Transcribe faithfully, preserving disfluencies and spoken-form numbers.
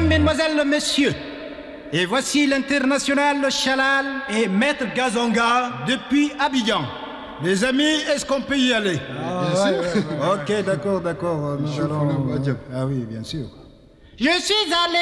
Mesdames, Mesdemoiselles, Messieurs, et voici l'international Chalal et Maître Gazonga depuis Abidjan. Les amis, est-ce qu'on peut y aller? Ah, bien sûr. Ouais, ouais, ouais. Ok, d'accord, d'accord. Nous allons... Ah oui, bien sûr. Je suis allé